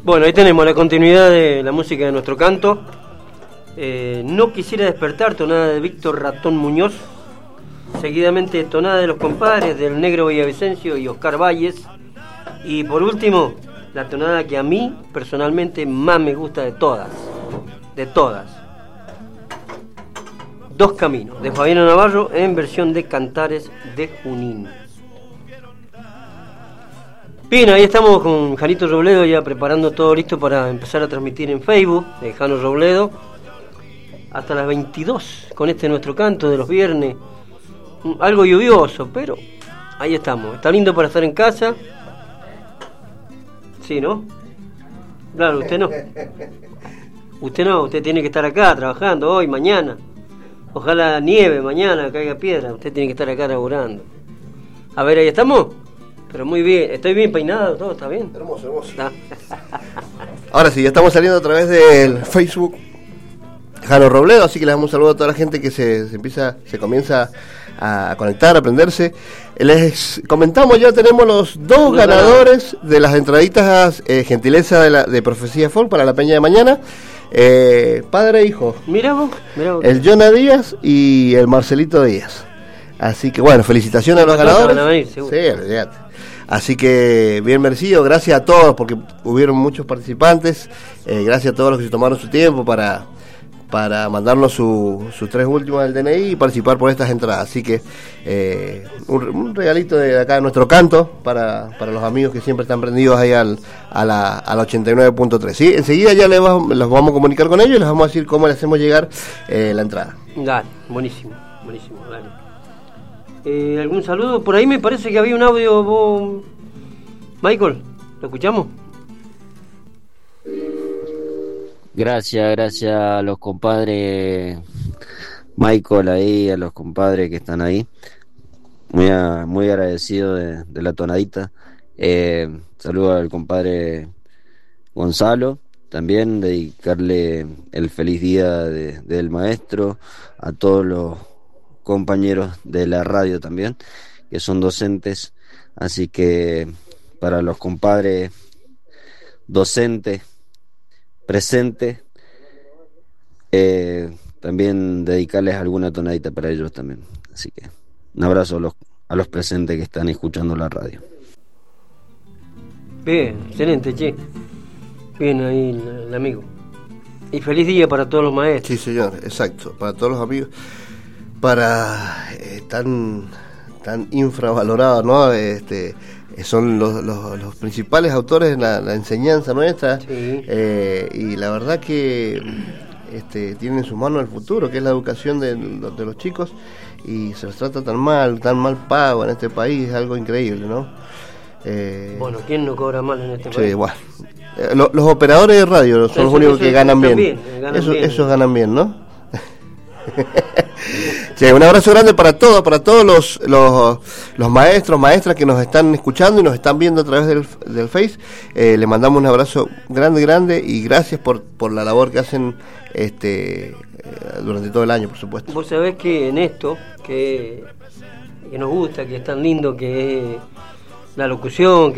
Bueno, ahí tenemos la continuidad de la música de nuestro canto. No quisiera despertar, tonada de Víctor Ratón Muñoz. Seguidamente tonada de los compadres del Negro Villavicencio y Oscar Valles. Y por último, la tonada que a mí personalmente más me gusta de todas. Dos Caminos, de Fabiano Navarro, en versión de Cantares de Junín. Bien, ahí estamos con Janito Robledo ya preparando todo listo para empezar a transmitir en Facebook de Jano Robledo hasta las 22 con este nuestro canto de los viernes. Algo lluvioso, pero ahí estamos. Está lindo para estar en casa. Sí, ¿no? Claro, usted no. Usted tiene que estar acá trabajando hoy, mañana. Ojalá nieve mañana, caiga piedra. Usted tiene que estar acá laburando. A ver, ahí estamos. Pero muy bien, estoy bien peinado, todo está bien. Hermoso. Ahora sí, ya estamos saliendo a través del Facebook Jano Robledo, así que les damos un saludo a toda la gente que se comienza a conectar, a aprenderse. Les comentamos, ya tenemos los dos ganadores de las entraditas gentileza de Profecía Folk para la peña de mañana. Padre e hijo. Mira vos. El Jonah Díaz y el Marcelito Díaz. Así que bueno, felicitaciones a los ganadores. Van a venir, seguro. Sí, olvídate. Así que bien merecido, gracias a todos porque hubieron muchos participantes, gracias a todos los que se tomaron su tiempo para mandarnos sus tres últimas del DNI y participar por estas entradas. Así que un regalito de acá de nuestro canto para los amigos que siempre están prendidos ahí a la 89.3. ¿Sí? Enseguida ya los vamos a comunicar con ellos y les vamos a decir cómo les hacemos llegar la entrada. Dale, buenísimo, dale. ¿Algún saludo? Por ahí me parece que había un audio, vos, Michael, ¿lo escuchamos? Gracias a los compadres Michael ahí, a los compadres que están ahí. Muy agradecido de la tonadita. Saludo al compadre Gonzalo. También dedicarle el feliz día del maestro a todos los compañeros de la radio también, que son docentes. Así que para los compadres docentes presente, también dedicarles alguna tonadita para ellos también. Así que un abrazo a los presentes que están escuchando la radio. Bien, excelente, che. Bien ahí el amigo. Y feliz día para todos los maestros. Sí, señor, exacto, para todos los amigos, para tan infravalorados, ¿no? Son los principales autores de la enseñanza nuestra. Sí. Y la verdad que tienen en sus manos el futuro, que es la educación de los chicos, y se los trata tan mal pago en este país, es algo increíble, ¿no? Bueno, ¿quién no cobra mal en este país? Sí, bueno. Los operadores de radio son los únicos que ganan bien. Esos ganan bien, ¿no? Sí, un abrazo grande para todos los maestros, maestras que nos están escuchando y nos están viendo a través del Face. Le mandamos un abrazo grande y gracias por la labor que hacen durante todo el año, por supuesto. Vos sabés que en esto que nos gusta, que es tan lindo, que es la locución,